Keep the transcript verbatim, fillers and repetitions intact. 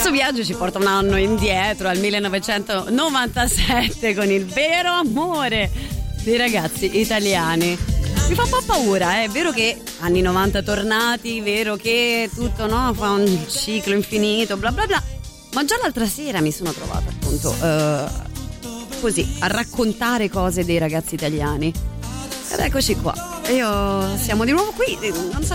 Questo viaggio ci porta un anno indietro, al millenovecentonovantasette, con il vero amore dei ragazzi italiani. Mi fa un po' paura, eh. È vero che anni novanta tornati, vero che tutto, no, fa un ciclo infinito, bla bla bla, ma già l'altra sera mi sono trovata appunto uh, così a raccontare cose dei ragazzi italiani. Ed eccoci qua, io siamo di nuovo qui, non so